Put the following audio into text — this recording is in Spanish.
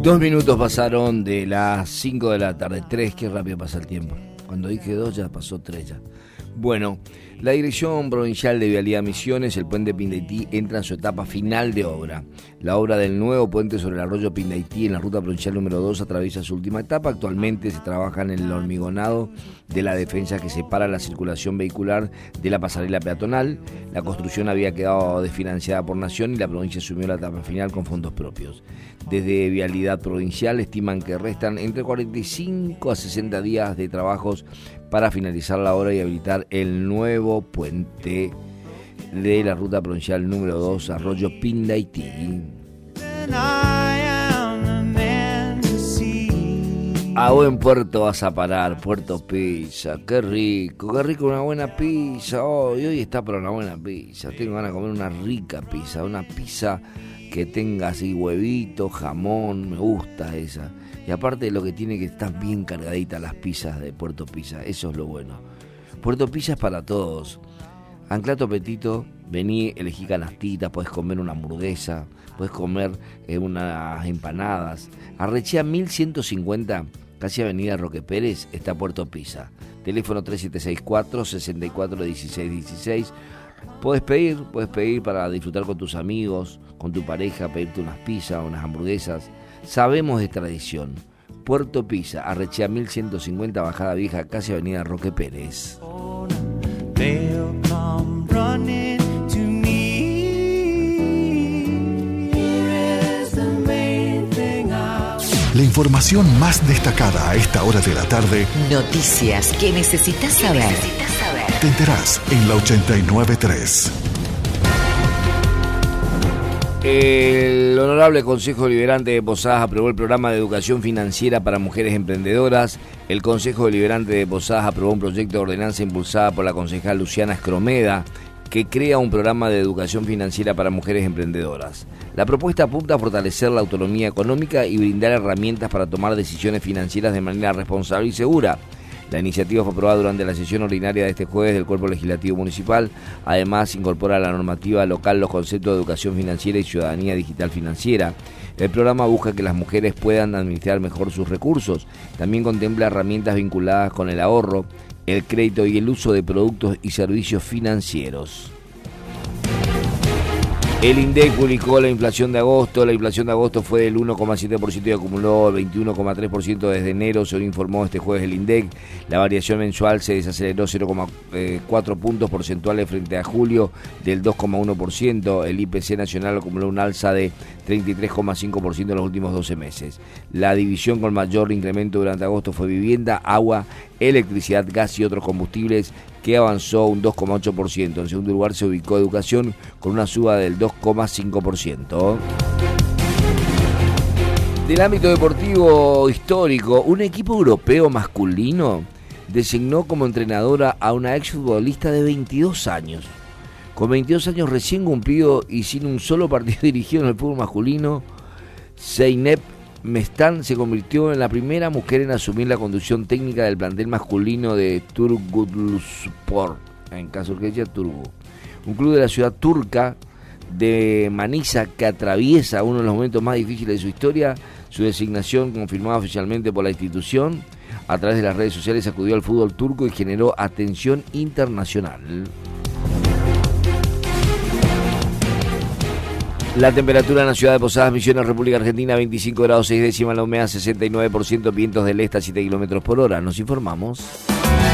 2 minutos pasaron de las 5 de la tarde. 3, qué rápido pasa el tiempo. Cuando dije 2 ya pasó 3 ya. Bueno, la Dirección Provincial de Vialidad Misiones, el puente Pindaití, entra en su etapa final de obra. La obra del nuevo puente sobre el arroyo Pindaití en la ruta provincial número 2 atraviesa su última etapa. Actualmente se trabaja en el hormigonado de la defensa que separa la circulación vehicular de la pasarela peatonal. La construcción había quedado desfinanciada por Nación y la provincia asumió la etapa final con fondos propios. Desde Vialidad Provincial estiman que restan entre 45 a 60 días de trabajos para finalizar la obra y habilitar el nuevo puente de la ruta provincial número 2, Arroyo Pindaití. A buen puerto vas a parar, Puerto Pizza, qué rico una buena pizza. Hoy está para una buena pizza. Tengo ganas de comer una rica pizza, una pizza que tenga así huevito, jamón, me gusta esa. Y aparte lo que tiene que estar bien cargaditas las pizzas de Puerto Pizza, eso es lo bueno. Puerto Pizza es para todos. Anclato Petito, vení, elegí canastitas, podés comer una hamburguesa, podés comer unas empanadas. Arrechea 1150, casi Avenida Roque Pérez, está Puerto Pizza. Teléfono 3764-641616. Podés pedir para disfrutar con tus amigos, con tu pareja, pedirte unas pizzas, unas hamburguesas. Sabemos de tradición. Puerto Pizza, Arrechea 1150, Bajada Vieja, casi Avenida Roque Pérez. La información más destacada a esta hora de la tarde. Noticias que necesitas saber. Te enterás en la 89.3. El Honorable Consejo Deliberante de Posadas aprobó el programa de educación financiera para mujeres emprendedoras. El Consejo Deliberante de Posadas aprobó un proyecto de ordenanza impulsada por la concejal Luciana Escromeda que crea un programa de educación financiera para mujeres emprendedoras. La propuesta apunta a fortalecer la autonomía económica y brindar herramientas para tomar decisiones financieras de manera responsable y segura. La iniciativa fue aprobada durante la sesión ordinaria de este jueves del Cuerpo Legislativo Municipal. Además, incorpora a la normativa local los conceptos de educación financiera y ciudadanía digital financiera. El programa busca que las mujeres puedan administrar mejor sus recursos. También contempla herramientas vinculadas con el ahorro, el crédito y el uso de productos y servicios financieros. El INDEC publicó la inflación de agosto. La inflación de agosto fue del 1,7% y acumuló el 21,3% desde enero, según informó este jueves el INDEC. La variación mensual se desaceleró 0,4 puntos porcentuales frente a julio del 2,1%. El IPC nacional acumuló un alza de 33,5% en los últimos 12 meses. La división con mayor incremento durante agosto fue vivienda, agua, electricidad, gas y otros combustibles, que avanzó un 2,8%. En segundo lugar se ubicó educación con una suba del 2,5%. Del ámbito deportivo histórico, un equipo europeo masculino designó como entrenadora a una exfutbolista de 22 años. Con 22 años recién cumplido y sin un solo partido dirigido en el fútbol masculino, Zeynep Mestan se convirtió en la primera mujer en asumir la conducción técnica del plantel masculino de Turgutluspor, en caso que sea Turgu, un club de la ciudad turca de Manisa que atraviesa uno de los momentos más difíciles de su historia. Su designación, confirmada oficialmente por la institución, a través de las redes sociales acudió al fútbol turco y generó atención internacional. La temperatura en la ciudad de Posadas, Misiones, República Argentina, 25 grados 6 décimas, la humedad 69%, vientos del este a 7 kilómetros por hora. Nos informamos.